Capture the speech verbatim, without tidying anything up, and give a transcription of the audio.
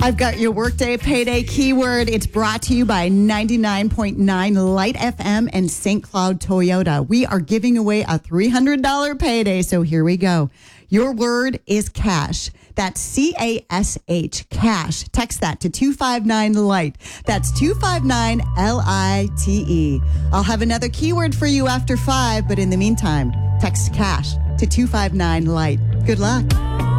I've got your Workday Payday keyword. It's brought to you by ninety-nine point nine Light F M and Saint Cloud Toyota. We are giving away a three hundred dollars payday, so here we go. Your word is cash. That's C A S H, cash. Text that to two five nine light. That's two five nine L I T E. I'll have another keyword for you after five, but in the meantime, text cash to two five nine light. Good luck.